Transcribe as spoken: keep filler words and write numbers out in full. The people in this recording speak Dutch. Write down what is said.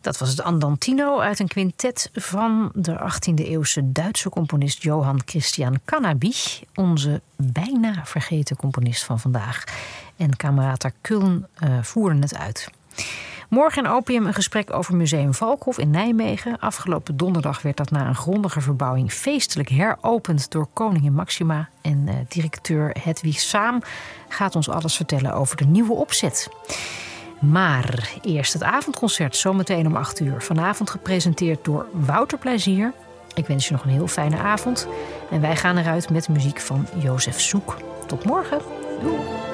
Dat was het Andantino uit een quintet van de achttiende-eeuwse Duitse componist Johann Christian Cannabich. Onze bijna vergeten componist van vandaag. En Camerata Kuln uh, voeren het uit. Morgen in Opium een gesprek over Museum Valkhof in Nijmegen. Afgelopen donderdag werd dat na een grondige verbouwing feestelijk heropend door koningin Maxima. En uh, directeur Hedwig Saam gaat ons alles vertellen over de nieuwe opzet. Maar eerst het avondconcert, zometeen om acht uur. Vanavond gepresenteerd door Wouter Plezier. Ik wens je nog een heel fijne avond. En wij gaan eruit met muziek van Jozef Soek. Tot morgen. Doei.